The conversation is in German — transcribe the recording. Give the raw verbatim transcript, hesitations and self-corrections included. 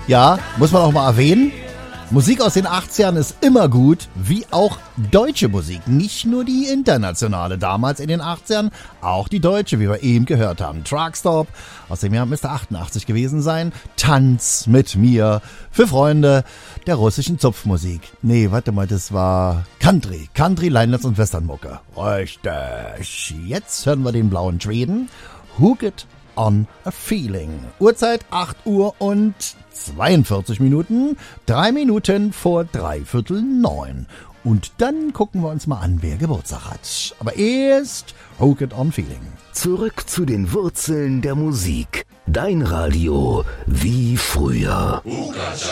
Ja, muss man auch mal erwähnen. Musik aus den achtzigern ist immer gut, wie auch deutsche Musik. Nicht nur die internationale, damals in den achtzigern, auch die deutsche, wie wir eben gehört haben. Truckstop, aus dem Jahr müsste achtundachtzig gewesen sein. Tanz mit mir, für Freunde der russischen Zupfmusik. Nee, warte mal, das war Country. Country, Leinwand und Westernmucke. Richtig. Jetzt hören wir den blauen Schweden. Hooked on a Feeling. Uhrzeit acht Uhr und zweiundvierzig Minuten, drei Minuten vor dreiviertel neun. Und dann gucken wir uns mal an, wer Geburtstag hat. Aber erst Hooked on Feeling. Zurück zu den Wurzeln der Musik. Dein Radio wie früher.